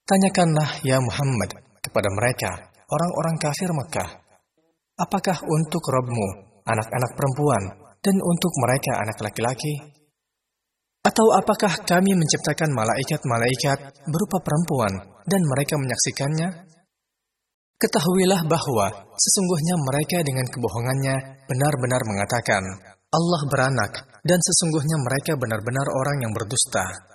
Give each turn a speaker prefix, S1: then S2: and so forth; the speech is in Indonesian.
S1: Tanyakanlah ya Muhammad kepada mereka, orang-orang kafir Mekah, apakah untuk Rabb-Mu anak-anak perempuan dan untuk mereka anak laki-laki? Atau apakah kami menciptakan malaikat-malaikat berupa perempuan dan mereka menyaksikannya? Ketahuilah bahwa sesungguhnya mereka dengan kebohongannya benar-benar mengatakan Allah beranak, dan sesungguhnya mereka benar-benar orang yang berdusta.